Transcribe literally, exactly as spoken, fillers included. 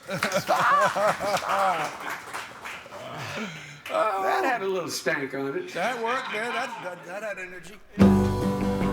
That had a little stank on it. That worked, man. That, that, that had energy.